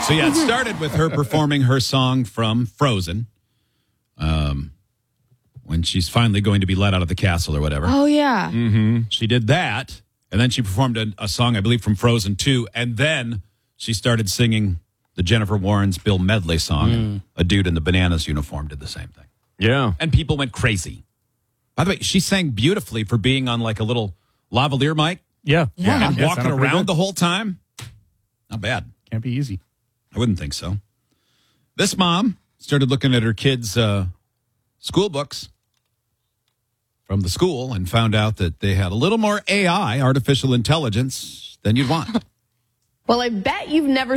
So, yeah, it started with her performing her song from Frozen when she's finally going to be let out of the castle or whatever. Oh, yeah. She did that, and then she performed a song, I believe, from Frozen 2, and then she started singing the Jennifer Warren's Bill Medley song. And a dude in the Bananas uniform did the same thing. Yeah. And people went crazy. By the way, she sang beautifully for being on like a little lavalier mic. Yeah. And Yeah, walking sounded pretty around good. the whole time. Not bad. Can't be easy. I wouldn't think so. This mom started looking at her kids' school books from the school and found out that they had a little more AI, artificial intelligence, than you'd want. Well, I bet you've never